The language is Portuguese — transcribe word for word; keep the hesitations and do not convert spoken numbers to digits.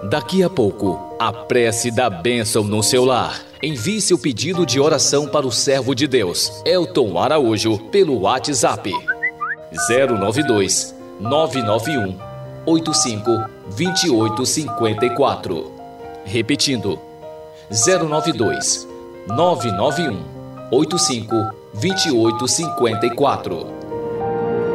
Daqui a pouco, a prece da bênção no seu lar. Envie seu pedido de oração para o servo de Deus, Elton Araújo, pelo WhatsApp zero nove dois, nove nove um, oito cinco, dois oito cinco quatro. Repetindo, zero nove dois, nove nove um, oito cinco, dois oito cinco quatro.